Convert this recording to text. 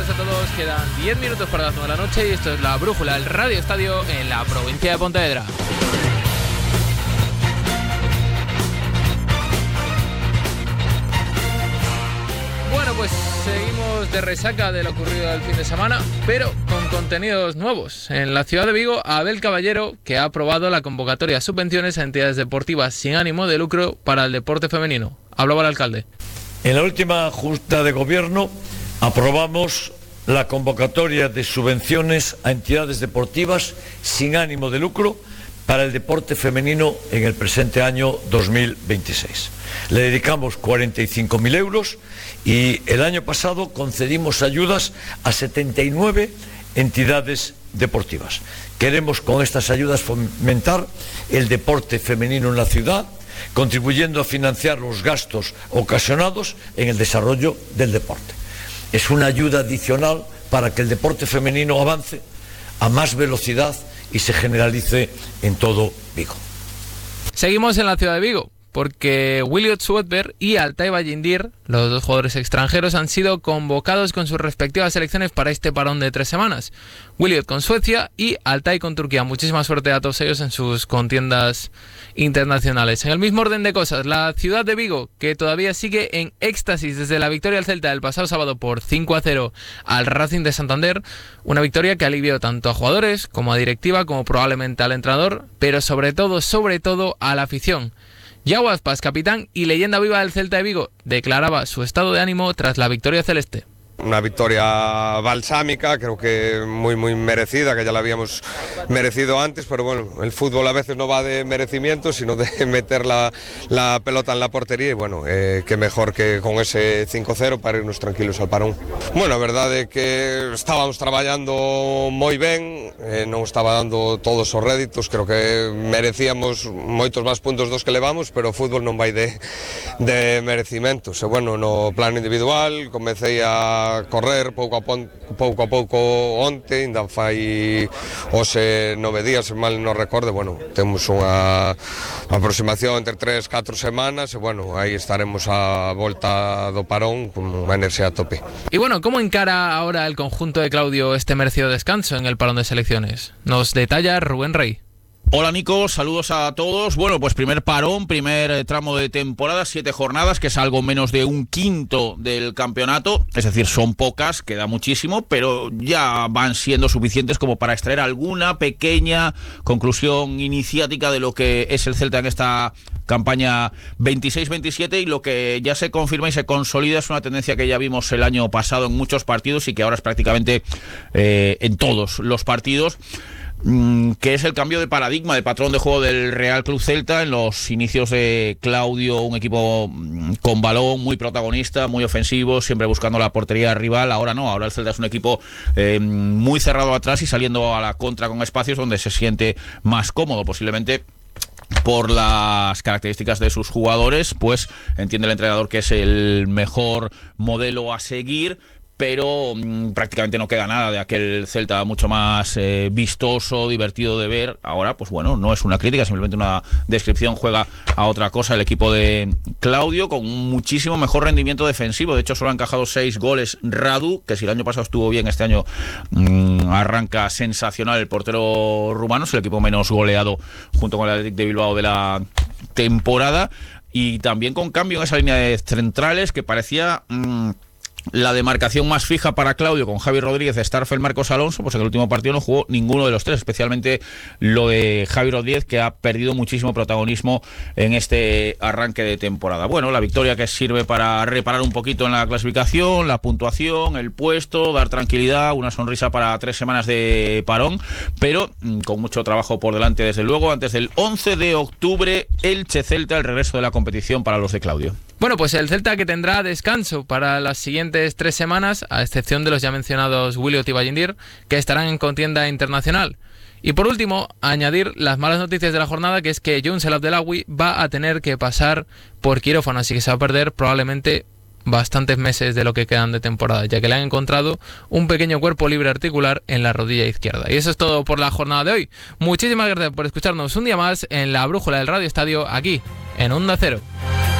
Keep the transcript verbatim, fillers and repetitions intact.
tardes a todos, quedan diez minutos para las nueve de la noche y esto es La Brújula, el Radio Estadio en la provincia de Pontevedra. Bueno, pues seguimos de resaca de lo ocurrido el fin de semana, pero con contenidos nuevos. En la ciudad de Vigo, Abel Caballero, que ha aprobado la convocatoria de subvenciones a entidades deportivas sin ánimo de lucro para el deporte femenino. Hablaba el alcalde. En la última Junta de Gobierno aprobamos la convocatoria de subvenciones a entidades deportivas sin ánimo de lucro para el deporte femenino en el presente año dos mil veintiséis. Le dedicamos cuarenta y cinco mil euros y el año pasado concedimos ayudas a setenta y nueve entidades deportivas. Queremos con estas ayudas fomentar el deporte femenino en la ciudad, contribuyendo a financiar los gastos ocasionados en el desarrollo del deporte. Es una ayuda adicional para que el deporte femenino avance a más velocidad y se generalice en todo Vigo. Seguimos en la ciudad de Vigo, porque Williot Swedberg y Altay Ballindir, los dos jugadores extranjeros, han sido convocados con sus respectivas selecciones para este parón de tres semanas. Williot con Suecia y Altay con Turquía. Muchísima suerte a todos ellos en sus contiendas internacionales. En el mismo orden de cosas, la ciudad de Vigo, que todavía sigue en éxtasis desde la victoria del Celta del pasado sábado por cinco a cero al Racing de Santander, una victoria que alivió tanto a jugadores como a directiva, como probablemente al entrenador, pero sobre todo, sobre todo a la afición. Yago Aspas, capitán y leyenda viva del Celta de Vigo, declaraba su estado de ánimo tras la victoria celeste. Una victoria balsámica, creo que muy muy merecida, que ya la habíamos merecido antes, pero bueno, el fútbol a veces no va de merecimiento, sino de meter la, la pelota en la portería y bueno, eh, qué mejor que con ese cinco cero para irnos tranquilos al parón. Bueno, a verdade é que estábamos traballando moi ben, eh, non estaba dando todos os réditos, creo que merecíamos moitos máis puntos dos que levamos, pero o fútbol non vai de, de merecimentos. E bueno, no plano individual comecei a correr pouco a, pon, pouco a pouco onte, ainda fai hoxe nove días, se mal non recorde, bueno, temos unha aproximación entre tres, catro semanas e bueno, aí estaremos a volta do parón con unha enerxía a tope. Y bueno, ¿cómo encara ahora el conjunto de Claudio este merecido descanso en el parón de selecciones? Nos detalla Rubén Rey. Hola Nico, saludos a todos. Bueno, pues primer parón, primer tramo de temporada, siete jornadas, que es algo menos de un quinto del campeonato, es decir, son pocas, queda muchísimo, pero ya van siendo suficientes como para extraer alguna pequeña conclusión iniciática de lo que es el Celta en esta campaña veintiséis veintisiete, y lo que ya se confirma y se consolida es una tendencia que ya vimos el año pasado en muchos partidos y que ahora es prácticamente eh, en todos los partidos, que es el cambio de paradigma, de patrón de juego del Real Club Celta. En los inicios de Claudio, un equipo con balón, muy protagonista, muy ofensivo, siempre buscando la portería rival. Ahora no, ahora el Celta es un equipo eh, muy cerrado atrás y saliendo a la contra con espacios donde se siente más cómodo, posiblemente por las características de sus jugadores. Pues entiende el entrenador que es el mejor modelo a seguir, pero mmm, prácticamente no queda nada de aquel Celta mucho más eh, vistoso, divertido de ver. Ahora, pues bueno, no es una crítica, simplemente una descripción, juega a otra cosa el equipo de Claudio, con un muchísimo mejor rendimiento defensivo. De hecho, solo ha encajado seis goles Radu, que si el año pasado estuvo bien, este año mmm, arranca sensacional el portero rumano. Es el equipo menos goleado junto con el Athletic de Bilbao de la temporada, y también con cambio en esa línea de centrales que parecía Mmm, la demarcación más fija para Claudio, con Javi Rodríguez, Starfel, Marcos Alonso. Pues en el último partido no jugó ninguno de los tres, especialmente lo de Javi Rodríguez, que ha perdido muchísimo protagonismo en este arranque de temporada. Bueno, la victoria que sirve para reparar un poquito en la clasificación, la puntuación, el puesto, dar tranquilidad, una sonrisa para tres semanas de parón, pero con mucho trabajo por delante, desde luego. Antes del once de octubre, Elche Celta, el regreso de la competición para los de Claudio. Bueno, pues el Celta, que tendrá descanso para las siguientes tres semanas, a excepción de los ya mencionados Williot y Ballindir, que estarán en contienda internacional. Y por último, añadir las malas noticias de la jornada, que es que Younes El Abdellaoui va a tener que pasar por quirófano, así que se va a perder probablemente bastantes meses de lo que quedan de temporada, ya que le han encontrado un pequeño cuerpo libre articular en la rodilla izquierda. Y eso es todo por la jornada de hoy. Muchísimas gracias por escucharnos un día más en La Brújula del Radio Estadio, aquí en Onda Cero.